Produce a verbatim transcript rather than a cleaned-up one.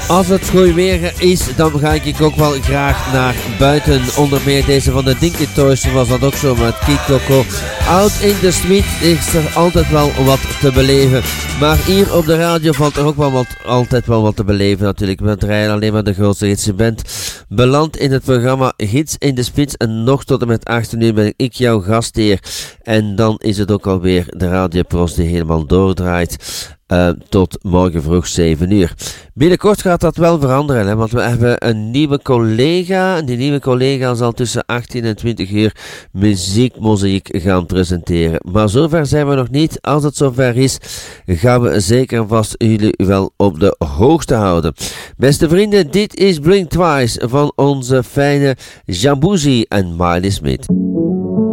Als het goed weer is, dan ga ik ook wel graag naar buiten. Onder meer deze van de Dinky Toys was dat ook zo met Kikoko. Out in the street is er altijd wel wat te beleven. Maar hier op de radio valt er ook wel wat, altijd wel wat te beleven natuurlijk. We draaien alleen maar de grootste hits. Je bent beland in het programma Hits in de Spits. En nog tot en met achttien uur ben ik jouw gastheer. En dan is het ook alweer de radiopros die helemaal doordraait. Uh, tot morgen vroeg zeven uur. Binnenkort gaat dat wel veranderen, hè, want we hebben een nieuwe collega. En die nieuwe collega zal tussen achttien en twintig uur muziekmozaïek gaan presenteren. Maar zover zijn we nog niet. Als het zover is, gaan we zeker vast jullie wel op de hoogte houden. Beste vrienden, dit is Blink Twice van onze fijne Jambuzi en Miley Smith.